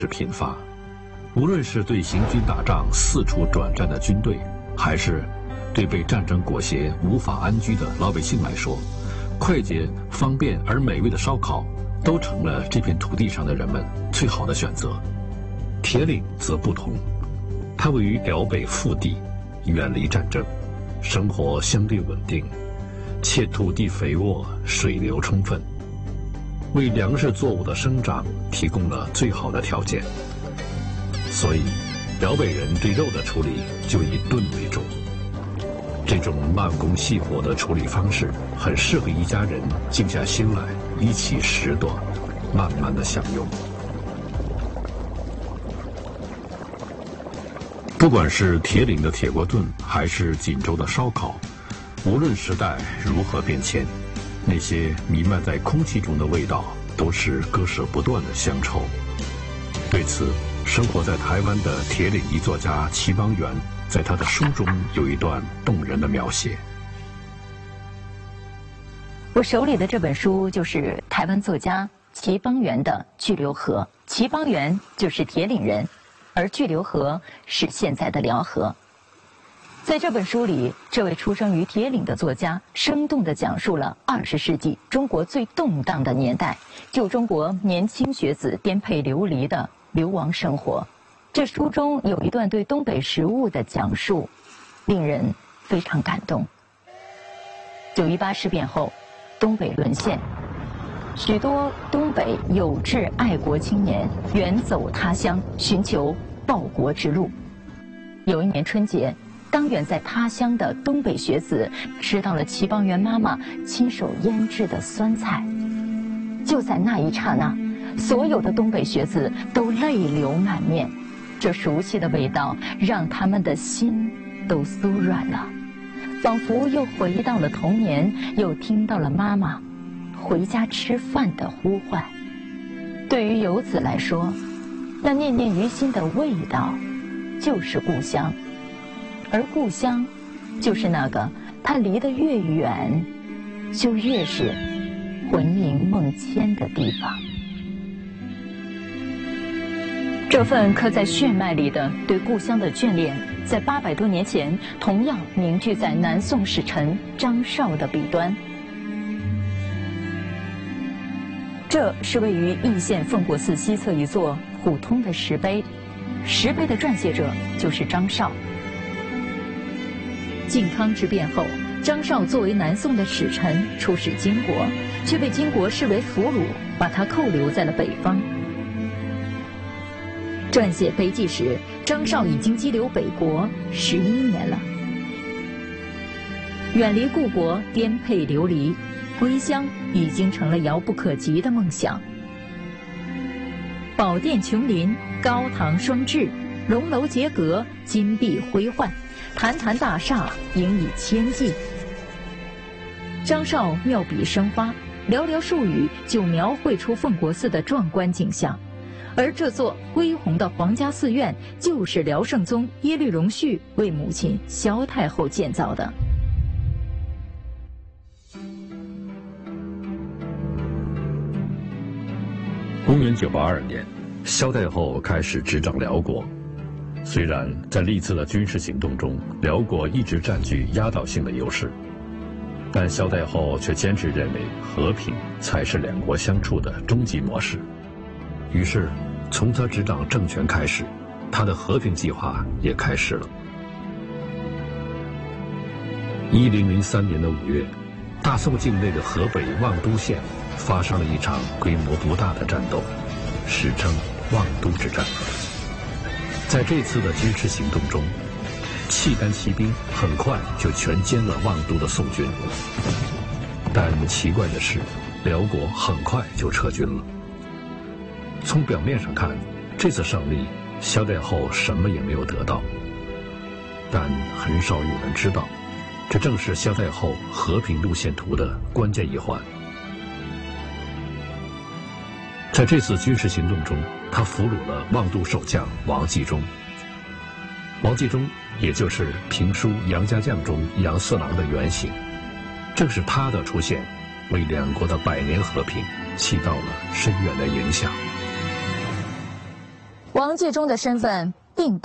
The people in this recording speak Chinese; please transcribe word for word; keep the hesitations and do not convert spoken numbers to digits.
是频发。无论是对行军打仗四处转战的军队，还是对被战争裹挟无法安居的老百姓来说，快捷、方便而美味的烧烤都成了这片土地上的人们最好的选择。铁岭则不同，它位于辽北腹地，远离战争，生活相对稳定，且土地肥沃，水流充分，为粮食作物的生长提供了最好的条件。所以，辽北人对肉的处理就以炖为主。这种慢工细活的处理方式，很适合一家人静下心来一起拾掇，慢慢的享用。不管是铁岭的铁锅炖，还是锦州的烧烤，无论时代如何变迁，那些弥漫在空气中的味道，都是割舍不断的乡愁。对此，生活在台湾的铁岭一作家齐邦媛在他的书中有一段动人的描写。 我手里的这本书就是台湾作家齐邦媛的《巨流河》。齐邦媛就是铁岭人，而巨流河是现在的辽河。在这本书里，这位出生于铁岭的作家生动地讲述了二十世纪中国最动荡的年代，旧中国年轻学子颠沛流离的流亡生活。这书中有一段对东北食物的讲述，令人非常感动。九一八事变后，东北沦陷，许多东北有志爱国青年远走他乡，寻求报国之路。有一年春节，当远在他乡的东北学子吃到了齐邦媛妈妈亲手腌制的酸菜，就在那一刹那，所有的东北学子都泪流满面。这熟悉的味道让他们的心都酥软了，仿佛又回到了童年，又听到了妈妈回家吃饭的呼唤。对于游子来说，那念念于心的味道就是故乡，而故乡就是那个他离得越远就越是魂萦梦牵的地方。这份刻在血脉里的对故乡的眷恋，在八百多年前同样凝聚在南宋使臣张绍的笔端。这是位于易县奉国寺西侧一座普通的石碑，石碑的撰写者就是张绍。靖康之变后，张绍作为南宋的使臣出使金国，却被金国视为俘虏，把他扣留在了北方。撰写碑记时，张绍已经羁留北国十一年了。远离故国，颠沛流离，归乡已经成了遥不可及的梦想。宝殿琼林，高堂双峙，龙楼结阁，金碧辉焕，坛坛大厦盈以千计。张绍妙笔生花，寥寥数语就描绘出奉国寺的壮观景象。而这座恢宏的皇家寺院，就是辽圣宗耶律隆绪为母亲萧太后建造的。 公元九八二年，萧太后开始执掌辽国。虽然在历次的军事行动中，辽国一直占据压倒性的优势，但萧太后却坚持认为和平才是两国相处的终极模式。于是，从他执掌政权开始，他的和平计划也开始了。一零零三年的五月，大宋境内的河北望都县发生了一场规模不大的战斗，史称望都之战。在这次的军事行动中，契丹骑兵很快就全歼了望都的宋军。但奇怪的是，辽国很快就撤军了。从表面上看，这次胜利，萧太后什么也没有得到。但很少有人知道，这正是萧太后和平路线图的关键一环。在这次军事行动中，他俘虏了望都守将王继忠。王继忠也就是评书《杨家将》中杨四郎的原型，正是他的出现，为两国的百年和平起到了深远的影响。 王继忠的身份并